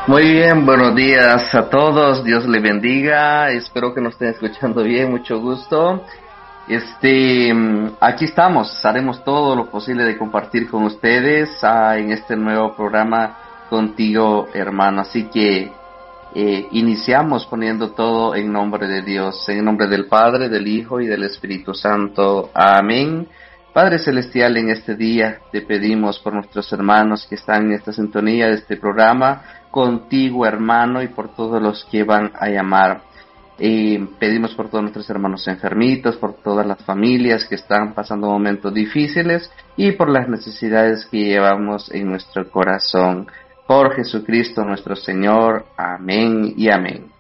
Muy bien, buenos días a todos, Dios le bendiga, espero que nos estén escuchando bien, mucho gusto. Aquí estamos, haremos todo lo posible de compartir con ustedes en este nuevo programa contigo, hermano. Así que iniciamos poniendo todo en nombre de Dios, en nombre del Padre, del Hijo y del Espíritu Santo. Amén. Padre Celestial, en este día te pedimos por nuestros hermanos que están en esta sintonía de este programa, contigo, hermano, y por todos los que van a llamar. Pedimos por todos nuestros hermanos enfermitos, por todas las familias que están pasando momentos difíciles y por las necesidades que llevamos en nuestro corazón. Por Jesucristo nuestro Señor. Amén y amén.